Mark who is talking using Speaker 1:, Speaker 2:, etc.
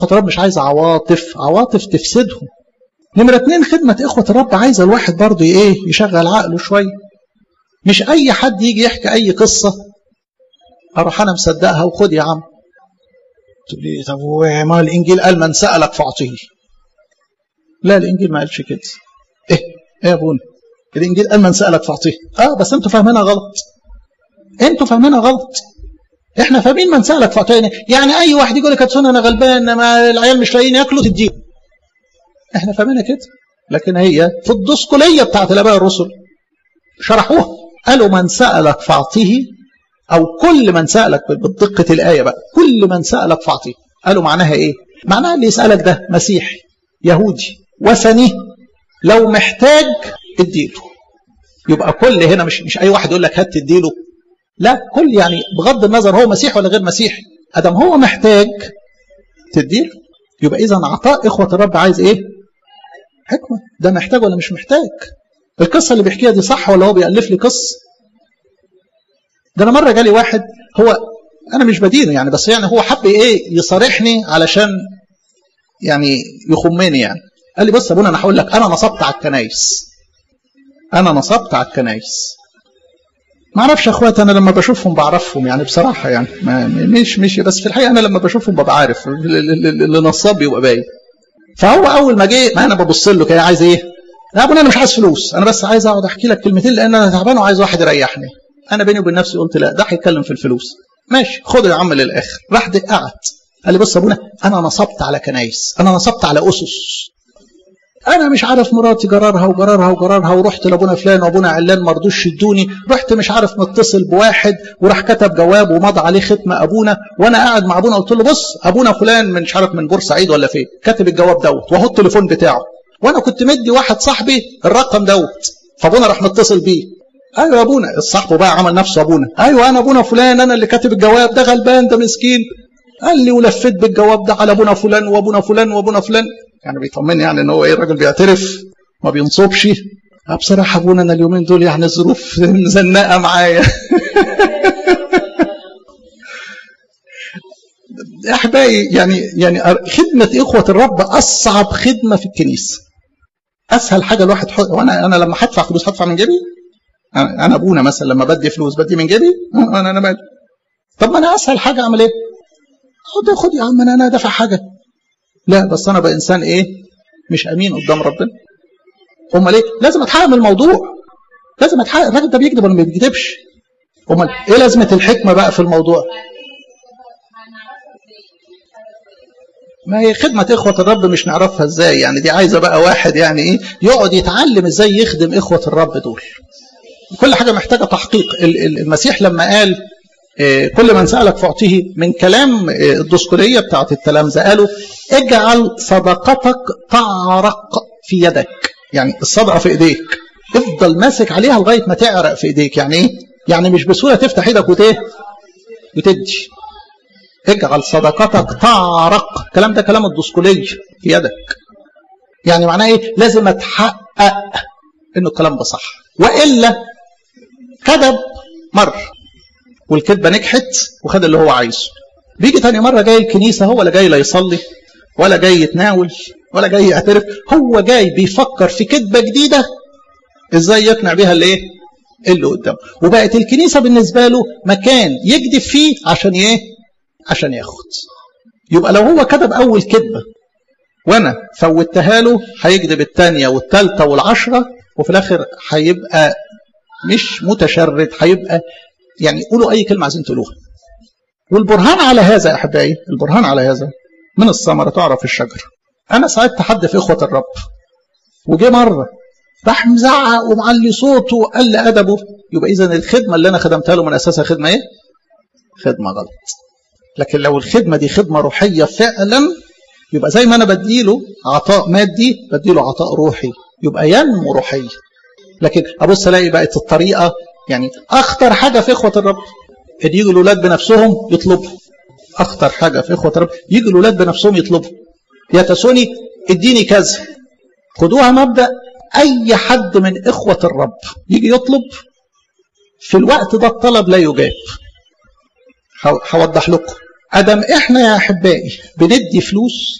Speaker 1: الرب مش عايزة عواطف تفسدهم. نمرة 2 خدمة إخوة الرب عايزة الواحد برضه يشغل عقله شوية. مش أي حد يجي يحكي أي قصة أروح أنا مصدقها وخد يا عم. تقول لي طب ما الإنجيل قال من سألك فأعطيه. لا الإنجيل ما قالش كده. إيه يا أبونا الإنجيل قال من سألك فأعطيه. بس أنتوا فاهمينها غلط. إحنا فاهمين من سألك فأعطيه يعني أي واحد يقول لك أنا غلبان ما العيال مش لاقيين ياكلوا تديه. إحنا فاهمينها كده. لكن هي في الدسكولية بتاعت الآباء الرسل شرحوها قالوا من سألك فأعطيه أو كل من سألك بدقة الآية بقى كل من سألك فأعطيه. قالوا معناها إيه؟ معناها اللي يسألك ده مسيحي يهودي وثني لو محتاج اديله. يبقى كل هنا مش أي واحد يقول لك هات تديله. لا كل يعني بغض النظر هو مسيحي ولا غير مسيحي أدم هو محتاج تديله. يبقى إذا عطاء إخوة الرب عايز إيه؟ حكمة. ده محتاج ولا مش محتاج؟ القصة اللي بيحكيها دي صح ولا هو بيألف لي قصة؟ ده أنا مرة جالي واحد هو أنا مش بدينه يعني بس يعني هو حب يصارحني علشان يعني يخمني يعني. قال لي بص يا ابونا أنا هقول لك أنا نصبت على الكنايس. ما اعرفش يا اخواتي انا لما بشوفهم بعرفهم يعني بصراحه يعني مش بس في الحقيقه انا لما بشوفهم ببقى عارف اللي نصاب يبقى باين. فهو اول ما جه ما انا ببص له كده عايز ايه؟ لا ابونا انا مش عايز فلوس انا بس عايز اقعد احكي لك كلمتين لان انا تعبان وعايز واحد يريحني. انا بيني وبين نفسي قلت لا ده هيتكلم في الفلوس ماشي خد يا عم للاخر. راح قعد قال لي بص يا ابونا انا نصبت على كنايس انا نصبت على اسس. انا مش عارف مراتي جرارها ورحت لابونا فلان وابونا علان ما رضوش يدوني. رحت مش عارف متصل بواحد وراح كتب جواب ومضى عليه ختمه ابونا وانا قاعد مع ابونا قلت له بص ابونا فلان من مش عارف من بورسعيد ولا فين كاتب الجواب دوت وهو التليفون بتاعه وانا كنت مدي واحد صاحبي الرقم دوت فابونا راح متصل بيه. ايوه يا ابونا الصاحب بقى عمل نفسه ابونا. ايوه انا ابونا فلان انا اللي كاتب الجواب ده غلبان ده مسكين. قال لي ولفيت بالجواب ده على ابونا فلان وابونا فلان وابونا فلان يعني بيطمني يعني ان هو الراجل بيعترف ما بينصبش. بصراحه ابونا انا اليومين دول يعني الظروف مزنقه معايا. يا احبائي يعني خدمه اخوه الرب اصعب خدمه في الكنيسه. اسهل حاجه الواحد وانا لما هدفع فلوس هدفع من جيبي. انا ابونا مثلا لما بدي فلوس بدي من جيبي انا مالي. طب ما انا اسهل حاجه اعمل ايه؟ خد يا عم انا دافع حاجه. لا بس انا بقى انسان مش امين قدام ربنا. امال ايه؟ لازم اتحقق من الموضوع. لازم اتحقق الراجل ده بيكذب ولا ما بيكذبش. امال ايه لازمه الحكمه بقى في الموضوع؟ ما هي خدمه اخوه الرب مش نعرفها ازاي يعني دي عايزه بقى واحد يعني يقعد يتعلم ازاي يخدم اخوه الرب دول. كل حاجه محتاجه تحقيق. المسيح لما قال كل من سألك فأعطيه من كلام الدسكولية بتاعت التلامذة قالوا اجعل صدقتك تعرق في يدك. يعني الصدقة في ايديك افضل ماسك عليها لغاية ما تعرق في ايديك. يعني ايه؟ يعني مش بسهولة تفتح ايدك وتدي. اجعل صدقتك تعرق. الكلام ده كلام الدسكولية في يدك. يعني معناه ايه؟ لازم اتحقق انه الكلام ده صح وإلا كذب مرة والكذبة نجحت وخد اللي هو عايزه. بيجي تاني مرة جاي الكنيسة هو لا جاي لا يصلي ولا جاي يتناول ولا جاي يعترف. هو جاي بيفكر في كذبة جديدة ازاي يقنع بيها اللي قدامه. وبقت الكنيسة بالنسبة له مكان يكذب فيه عشان ياخد. يبقى لو هو كذب اول كذبة وانا فوتها له هيكذب الثانية والثالثة والعشرة وفي الاخر هيبقى مش متشرد هيبقى يعني قولوا أي كلمة عايزين تقولوها. والبرهان على هذا يا أحبائي البرهان على هذا من الثمرة تعرف الشجرة. أنا ساعدت حد في إخوة الرب وجه مرة راح مزعق ومعلي صوته وقل أدبه. يبقى إذن الخدمة اللي أنا خدمتها له من أساسها خدمة إيه؟ خدمة غلط. لكن لو الخدمة دي خدمة روحية فعلا يبقى زي ما أنا بديله عطاء مادي بديله عطاء روحي يبقى ينمو روحيا. لكن أبص ألاقي بقت الطريقة يعني أخطر حاجة في إخوة الرب إن يجوا الأولاد بنفسهم يطلبوا. أخطر حاجة في إخوة الرب يجوا الأولاد بنفسهم يطلبوا. يا تسوني اديني كذا. خدوها مبدأ أي حد من إخوة الرب يجي يطلب في الوقت ده الطلب لا يجاب. هوضح لكم. ادم احنا يا احبائي بندي فلوس